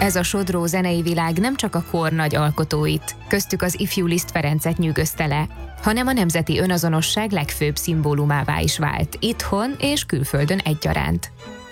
Ez a sodró zenei világ nem csak a kor nagy alkotóit, köztük az ifjú Liszt Ferencet nyűgözte le, hanem a nemzeti önazonosság legfőbb szimbólumává is vált, itthon és külföldön egyaránt.